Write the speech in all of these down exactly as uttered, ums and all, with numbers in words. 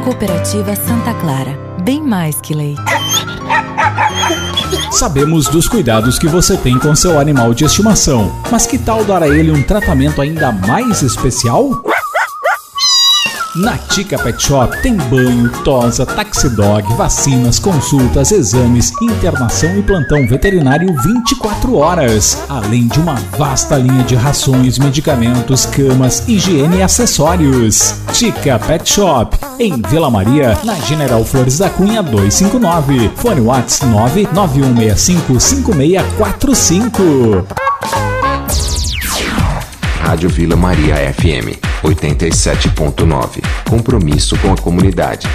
Cooperativa Santa Clara, bem mais que leite. Sabemos dos cuidados que você tem com seu animal de estimação, mas que tal dar a ele um tratamento ainda mais especial? Na Tica Pet Shop tem banho, tosa, taxidog, vacinas, consultas, exames, internação e plantão veterinário vinte e quatro horas. Além de uma vasta linha de rações, medicamentos, camas, higiene e acessórios. Tica Pet Shop, em Vila Maria, na General Flores da Cunha duzentos e cinquenta e nove. Fone WhatsApp nove nove um seis cinco cinco seis quatro cinco. Rádio Vila Maria F M oitenta e sete ponto nove. Compromisso com a comunidade.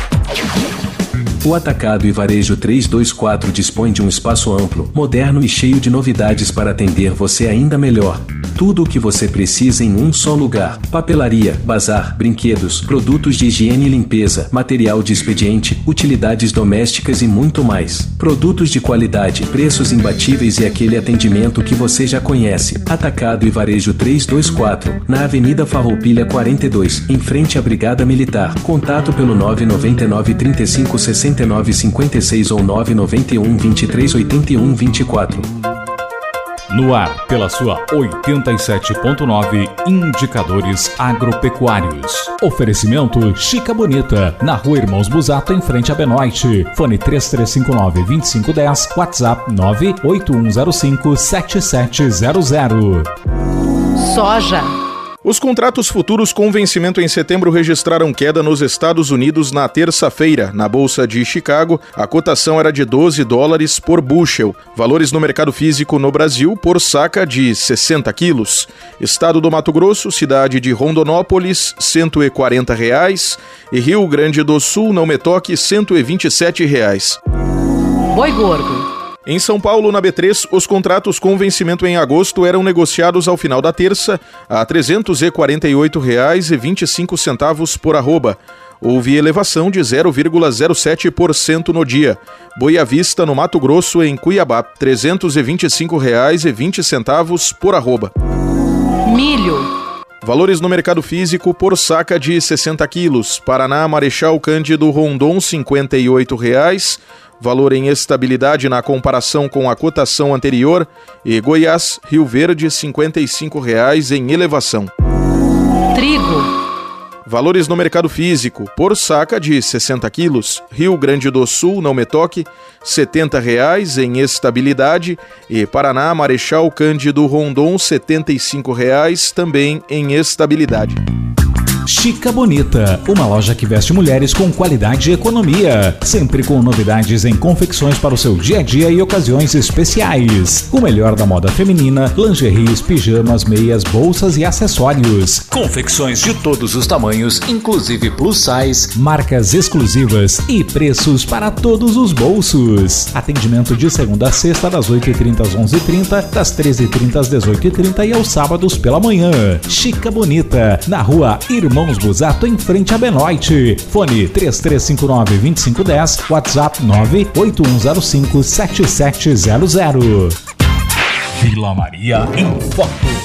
O Atacado e Varejo trezentos e vinte e quatro dispõe de um espaço amplo, moderno e cheio de novidades para atender você ainda melhor. Tudo o que você precisa em um só lugar. Papelaria, bazar, brinquedos, produtos de higiene e limpeza, material de expediente, utilidades domésticas e muito mais. Produtos de qualidade, preços imbatíveis e aquele atendimento que você já conhece. Atacado e Varejo trezentos e vinte e quatro, na Avenida Farroupilha quarenta e dois, em frente à Brigada Militar. Contato pelo nove nove nove, três cinco, seis nove cinco seis ou nove nove um, vinte e três, oitenta e um, vinte e quatro. No ar, pela sua oitenta e sete ponto nove, Indicadores Agropecuários. Oferecimento Chica Bonita, na Rua Irmãos Busato, em frente a Benoite. Fone três três cinco nove, dois cinco um zero, WhatsApp nove oito um zero cinco, sete sete zero zero. Soja. Os contratos futuros com vencimento em setembro registraram queda nos Estados Unidos na terça-feira. Na Bolsa de Chicago, a cotação era de doze dólares por bushel. Valores no mercado físico no Brasil por saca de sessenta quilos. Estado do Mato Grosso, cidade de Rondonópolis, cento e quarenta reais. E Rio Grande do Sul, não me toque, cento e vinte e sete reais. Boi gordo. Em São Paulo, na B três, os contratos com vencimento em agosto eram negociados ao final da terça a trezentos e quarenta e oito reais e vinte e cinco centavos por arroba. Houve elevação de zero vírgula zero sete por cento no dia. Boi à vista, no Mato Grosso, em Cuiabá, trezentos e vinte e cinco reais e vinte centavos por arroba. Milho. Valores no mercado físico por saca de sessenta quilos. Paraná, Marechal Cândido Rondon, cinquenta e oito reais. Valor em estabilidade na comparação com a cotação anterior. E Goiás, Rio Verde, cinquenta e cinco reais em elevação. Trigo. Valores no mercado físico por saca de sessenta quilos. Rio Grande do Sul, não me toque, setenta reais em estabilidade. E Paraná, Marechal Cândido Rondon, setenta e cinco reais também em estabilidade. Chica Bonita, uma loja que veste mulheres com qualidade e economia, sempre com novidades em confecções para o seu dia a dia e ocasiões especiais. O melhor da moda feminina, lingeries, pijamas, meias, bolsas e acessórios. Confecções de todos os tamanhos, inclusive plus size, marcas exclusivas e preços para todos os bolsos. Atendimento de segunda a sexta, das oito e trinta às onze e trinta, das treze e trinta às dezoito e trinta e aos sábados pela manhã. Chica Bonita, na Rua Irmãos Busato, em frente a Benoite. Fone três três cinco nove, dois cinco um zero, WhatsApp nove oito um zero cinco, sete sete zero zero. Vila Maria em Foco.